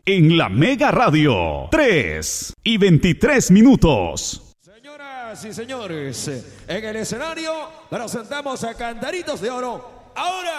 en la Mega Radio. 3:23. Señoras y señores, en el escenario presentamos a Cantaritos de Oro. Ahora